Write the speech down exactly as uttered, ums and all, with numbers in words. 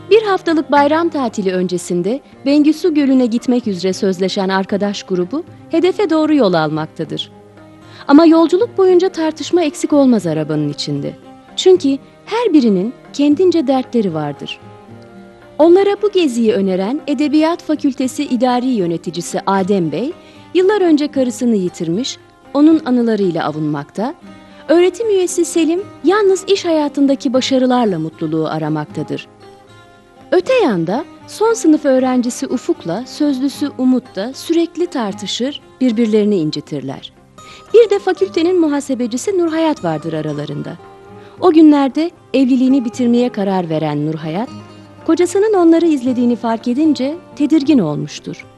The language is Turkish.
Bir haftalık bayram tatili öncesinde Bengüsü Gölü'ne gitmek üzere sözleşen arkadaş grubu hedefe doğru yol almaktadır. Ama yolculuk boyunca tartışma eksik olmaz arabanın içinde. Çünkü her birinin kendince dertleri vardır. Onlara bu geziyi öneren Edebiyat Fakültesi İdari Yöneticisi Adem Bey, yıllar önce karısını yitirmiş, onun anılarıyla avunmakta, öğretim üyesi Selim yalnız iş hayatındaki başarılarla mutluluğu aramaktadır. Öte yanda son sınıf öğrencisi Ufuk'la sözlüsü Umut da sürekli tartışır, birbirlerini incitirler. Bir de fakültenin muhasebecisi Nurhayat vardır aralarında. O günlerde evliliğini bitirmeye karar veren Nurhayat, kocasının onları izlediğini fark edince tedirgin olmuştur.